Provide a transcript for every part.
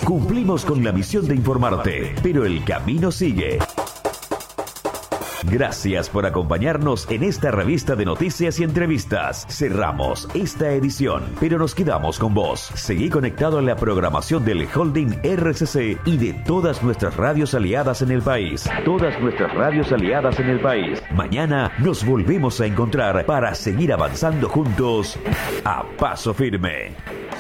Cumplimos con la misión de informarte, pero el camino sigue. Gracias por acompañarnos en esta revista de noticias y entrevistas. Cerramos esta edición, pero nos quedamos con vos. Seguí conectado a la programación del Holding RCC y de todas nuestras radios aliadas en el país. Mañana nos volvemos a encontrar para seguir avanzando juntos a paso firme.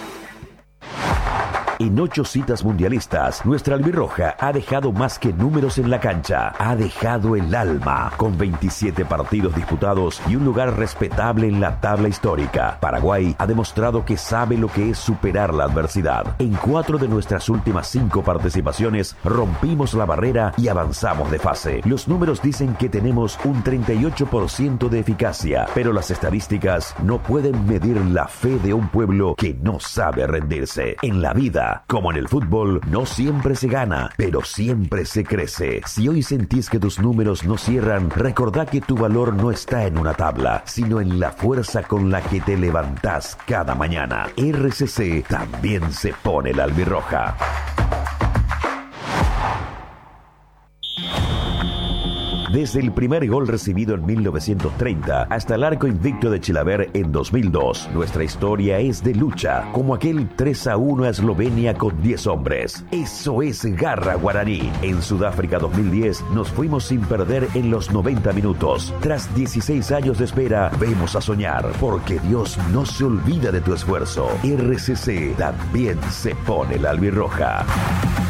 En 8 citas mundialistas, nuestra albirroja ha dejado más que números en la cancha. Ha dejado el alma, con 27 partidos disputados y un lugar respetable en la tabla histórica. Paraguay ha demostrado que sabe lo que es superar la adversidad. En 4 de nuestras últimas 5 participaciones, rompimos la barrera y avanzamos de fase. Los números dicen que tenemos un 38% de eficacia, pero las estadísticas no pueden medir la fe de un pueblo que no sabe rendirse. En la vida, como en el fútbol, no siempre se gana, pero siempre se crece. Si hoy sentís que tus números no cierran, recordá que tu valor no está en una tabla, sino en la fuerza con la que te levantás cada mañana. RCC también se pone la albirroja. Desde el primer gol recibido en 1930 hasta el arco invicto de Chilaver en 2002, nuestra historia es de lucha, como aquel 3-1 a Eslovenia con 10 hombres. Eso es garra guaraní. En Sudáfrica 2010 nos fuimos sin perder en los 90 minutos. Tras 16 años de espera, vemos a soñar, porque Dios no se olvida de tu esfuerzo. RCC también se pone la albirroja.